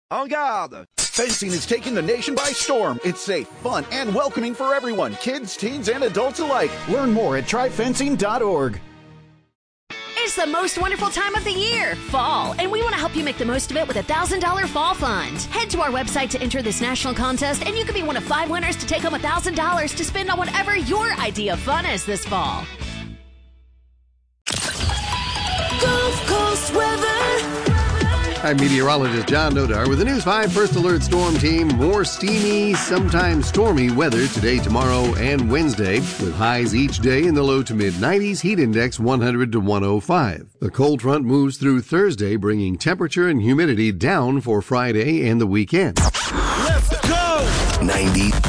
En garde! Fencing is taking the nation by storm. It's safe, fun, and welcoming for everyone, kids, teens, and adults alike. Learn more at tryfencing.org. It's the most wonderful time of the year, fall, and we want to help you make the most of it with a $1,000 fall fund. Head to our website to enter this national contest, and you could be one of 5 winners to take home $1,000 to spend on whatever your idea of fun is this fall. Gulf Coast weather. I'm meteorologist John Nodar with the News 5 First Alert Storm Team. More steamy, sometimes stormy weather today, tomorrow, and Wednesday, with highs each day in the low to mid-90s, heat index 100 to 105. The cold front moves through Thursday, bringing temperature and humidity down for Friday and the weekend. Let's go! 90.